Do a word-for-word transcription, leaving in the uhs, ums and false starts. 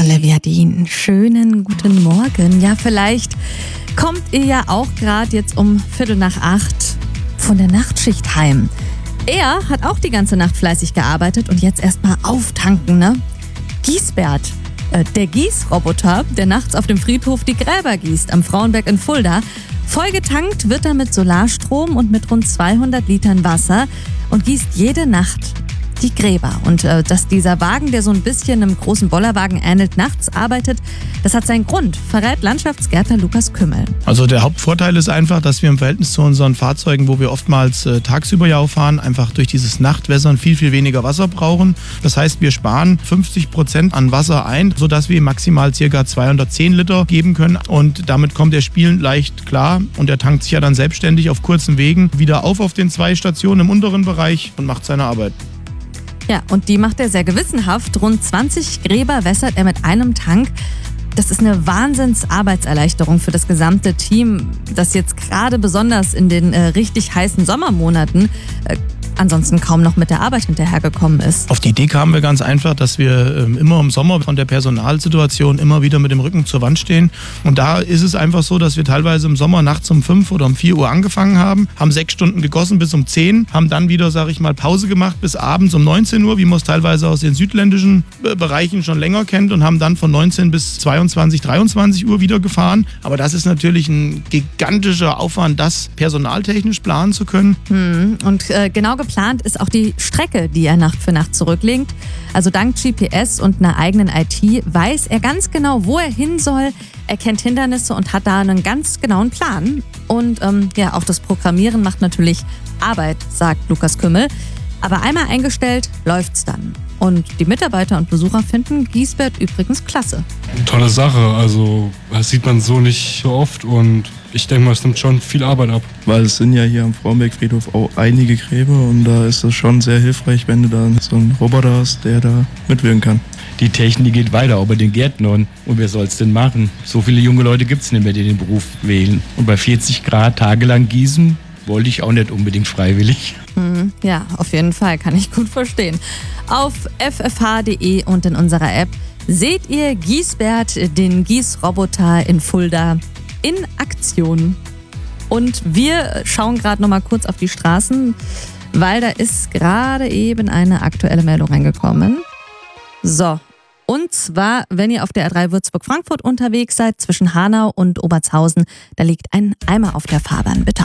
Olivia Dean, schönen guten Morgen. Ja, vielleicht kommt ihr ja auch gerade jetzt um Viertel nach acht von der Nachtschicht heim. Er hat auch die ganze Nacht fleißig gearbeitet und jetzt erstmal auftanken, ne? Giesbert, äh, der Gießroboter, der nachts auf dem Friedhof die Gräber gießt, am Frauenberg in Fulda. Vollgetankt wird er mit Solarstrom und mit rund zweihundert Litern Wasser und gießt jede Nacht die Gräber. Und äh, dass dieser Wagen, der so ein bisschen einem großen Bollerwagen ähnelt, nachts arbeitet, das hat seinen Grund, verrät Landschaftsgärtner Lukas Kümmel. Also der Hauptvorteil ist einfach, dass wir im Verhältnis zu unseren Fahrzeugen, wo wir oftmals äh, tagsüber ja auch fahren, einfach durch dieses Nachtwässern viel, viel weniger Wasser brauchen. Das heißt, wir sparen fünfzig Prozent an Wasser ein, sodass wir maximal ca. zweihundertzehn Liter geben können. Und damit kommt er spielend leicht klar und er tankt sich ja dann selbstständig auf kurzen Wegen wieder auf auf den zwei Stationen im unteren Bereich und macht seine Arbeit. Ja, und die macht er sehr gewissenhaft. Rund zwanzig Gräber wässert er mit einem Tank. Das ist eine Wahnsinnsarbeitserleichterung für das gesamte Team, das jetzt gerade besonders in den äh, richtig heißen Sommermonaten äh, ansonsten kaum noch mit der Arbeit hinterhergekommen ist. Auf die Idee kamen wir ganz einfach, dass wir ähm, immer im Sommer von der Personalsituation immer wieder mit dem Rücken zur Wand stehen. Und da ist es einfach so, dass wir teilweise im Sommer nachts um fünf oder um vier Uhr angefangen haben, haben sechs Stunden gegossen bis um zehn, haben dann wieder, sage ich mal, Pause gemacht bis abends um neunzehn Uhr, wie man es teilweise aus den südländischen äh, Bereichen schon länger kennt, und haben dann von neunzehn bis zweiundzwanzig, dreiundzwanzig Uhr wieder gefahren. Aber das ist natürlich ein gigantischer Aufwand, das personaltechnisch planen zu können. Hm. Und äh, genau geplant ist auch die Strecke, die er Nacht für Nacht zurücklegt. Also dank G P S und einer eigenen I T weiß er ganz genau, wo er hin soll. Er kennt Hindernisse und hat da einen ganz genauen Plan. Und ähm, ja, auch das Programmieren macht natürlich Arbeit, sagt Lukas Kümmel. Aber einmal eingestellt, läuft's dann. Und die Mitarbeiter und Besucher finden Giesbert übrigens klasse. Tolle Sache, also das sieht man so nicht so oft und ich denke mal, es nimmt schon viel Arbeit ab. Weil es sind ja hier am Frauenberg-Friedhof auch einige Gräber und da ist es schon sehr hilfreich, wenn du da so einen Roboter hast, der da mitwirken kann. Die Technik geht weiter, auch bei den Gärtnern. Und wer soll es denn machen? So viele junge Leute gibt es nicht mehr, die den Beruf wählen. Und bei vierzig Grad tagelang gießen, wollte ich auch nicht unbedingt freiwillig. Mhm, ja, auf jeden Fall, kann ich gut verstehen. Auf f f h punkt d e und in unserer App seht ihr Giesbert, den Gießroboter in Fulda, in Aktion. Und wir schauen gerade noch mal kurz auf die Straßen, weil da ist gerade eben eine aktuelle Meldung reingekommen. So, und zwar, wenn ihr auf der A drei Würzburg-Frankfurt unterwegs seid, zwischen Hanau und Obertshausen, da liegt ein Eimer auf der Fahrbahn. Bitte